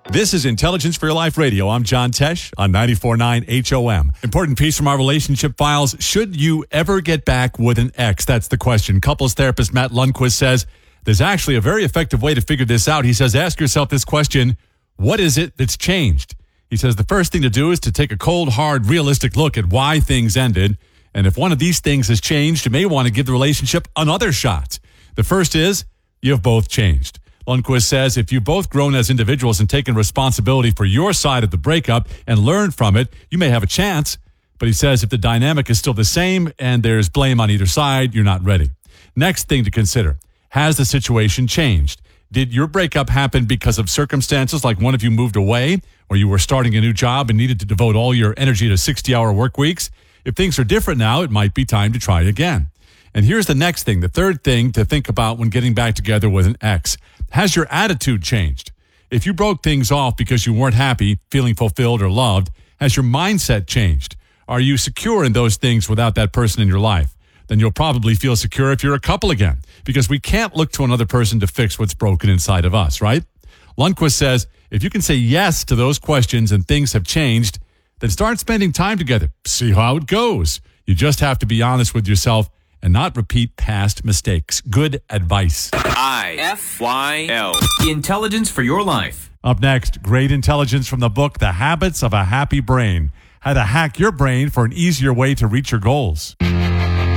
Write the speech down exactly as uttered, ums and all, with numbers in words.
This is Intelligence for Your Life Radio. I'm John Tesh on ninety-four point nine H O M. Important piece from our relationship files. Should you ever get back with an ex? That's the question. Couples therapist Matt Lundquist says there's actually a very effective way to figure this out. He says, ask yourself this question: what is it that's changed? He says the first thing to do is to take a cold, hard, realistic look at why things ended. And if one of these things has changed, you may want to give the relationship another shot. The first is you've both changed. Lundquist says if you've both grown as individuals and taken responsibility for your side of the breakup and learned from it, you may have a chance. But he says if the dynamic is still the same and there's blame on either side, you're not ready. Next thing to consider: has the situation changed? Did your breakup happen because of circumstances like one of you moved away, or you were starting a new job and needed to devote all your energy to sixty-hour work weeks? If things are different now, it might be time to try again. And here's the next thing, the third thing to think about when getting back together with an ex. Has your attitude changed? If you broke things off because you weren't happy, feeling fulfilled or loved, has your mindset changed? Are you secure in those things without that person in your life? Then you'll probably feel secure if you're a couple again, because we can't look to another person to fix what's broken inside of us, right? Lundquist says if you can say yes to those questions and things have changed, then start spending time together. See how it goes. You just have to be honest with yourself and not repeat past mistakes. Good advice. I F Y L. Intelligence for Your Life. Up next, great intelligence from the book, The Habits of a Happy Brain. How to hack your brain for an easier way to reach your goals.